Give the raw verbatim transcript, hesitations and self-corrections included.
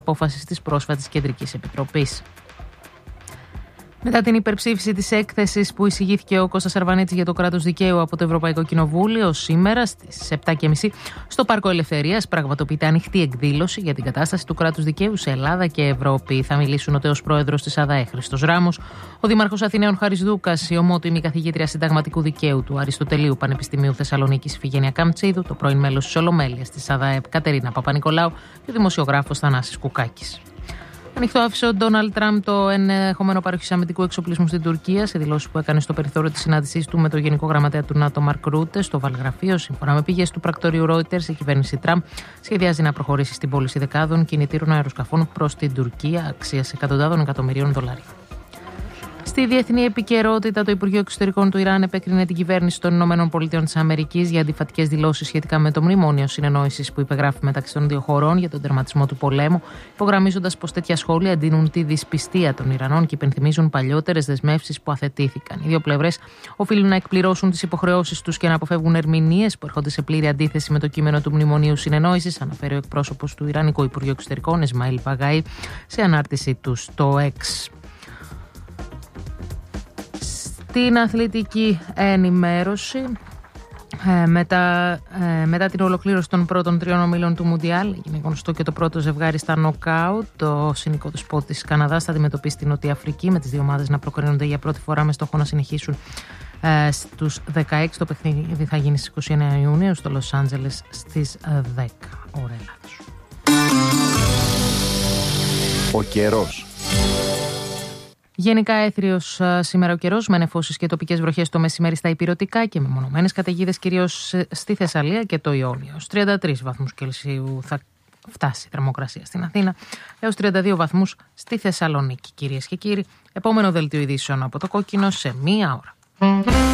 απόφασης της πρόσφατης Κεντρικής Επιτροπής. Μετά την υπερψήφιση της έκθεσης που εισηγήθηκε ο Κώστας Αρβανίτης για το κράτος δικαίου από το Ευρωπαϊκό Κοινοβούλιο, σήμερα στις επτά και μισή στο Πάρκο Ελευθερίας πραγματοποιείται ανοιχτή εκδήλωση για την κατάσταση του κράτους δικαίου σε Ελλάδα και Ευρώπη. Θα μιλήσουν ο τέος πρόεδρος της ΑΔΑΕ Χρήστος Ράμος, ο δήμαρχος Αθηναίων Χάρης Δούκας, η ομότιμη καθηγήτρια συνταγματικού δικαίου του Αριστοτελείου Πανεπιστημίου Θεσσαλονίκης Ιφηγένεια Καμτσίδου, το πρώην μέλος της Ολομέλειας της ΑΔΑΕ Κατερίνα Παπα-Νικολάου και ο δημοσιογράφος Θανάσης Κουκάκης. Ανοιχτό άφησε ο Ντόναλντ Τραμπ το ενδεχόμενο παροχή αμυντικού εξοπλισμού στην Τουρκία σε δηλώσεις που έκανε στο περιθώριο της συνάντησής του με τον Γενικό Γραμματέα του ΝΑΤΟ Μαρκ Ρούτε στο Βαλγραφείο. Σύμφωνα με πηγές του πρακτορείου Reuters, η κυβέρνηση Τραμπ σχεδιάζει να προχωρήσει στην πώληση δεκάδων κινητήρων αεροσκαφών προς την Τουρκία αξίας εκατοντάδων εκατομμυρίων δολαρίων. Στη διεθνή επικαιρότητα, το Υπουργείο Εξωτερικών του Ιράν επέκρινε την κυβέρνηση των ΗΠΑ για αντιφατικές δηλώσεις σχετικά με το μνημόνιο συνεννόησης που υπεγράφει μεταξύ των δύο χωρών για τον τερματισμό του πολέμου, υπογραμμίζοντας πως τέτοια σχόλια δίνουν τη δυσπιστία των Ιρανών και υπενθυμίζουν παλιότερες δεσμεύσεις που αθετήθηκαν. Οι δύο πλευρές οφείλουν να εκπληρώσουν τις υποχρεώσεις τους και να αποφεύγουν ερμηνείες που έρχονται σε πλήρη αντίθεση με το κείμενο του μνημονίου συνεννόησης, αναφέρει ο εκπρόσωπος του Ιρανικού Υπουργείου Εξωτερικών, Ισμαήλ Μπαγάη, σε ανάρτησή του στο X. Την αθλητική ενημέρωση, ε, μετά, ε, μετά την ολοκλήρωση των πρώτων τριών ομίλων του Μουντιάλ, είναι γνωστό και το πρώτο ζευγάρι στα νοκάουτ. Το συνικό του σποτ της Καναδάς θα αντιμετωπίσει την Νότια Αφρική, με τις δύο ομάδες να προκρίνονται για πρώτη φορά με στόχο να συνεχίσουν ε, στους δεκαέξι. Το παιχνίδι θα γίνει στις είκοσι εννέα Ιουνίου στο Λος Άντζελες στις δέκα ώρα Ελλάδος. Ο καιρός. Γενικά έθριος σήμερα ο καιρός, με νεφώσεις και τοπικές βροχές το μεσημέρι στα ηπειρωτικά και με μονομένες καταιγίδες κυρίως στη Θεσσαλία και το Ιόνιο. Στους τριάντα τρεις βαθμούς Κελσίου θα φτάσει η θερμοκρασία στην Αθήνα, έως τριάντα δύο βαθμούς στη Θεσσαλονίκη. Κυρίες και κύριοι, επόμενο δελτίο ειδήσεων από το Κόκκινο σε μία ώρα.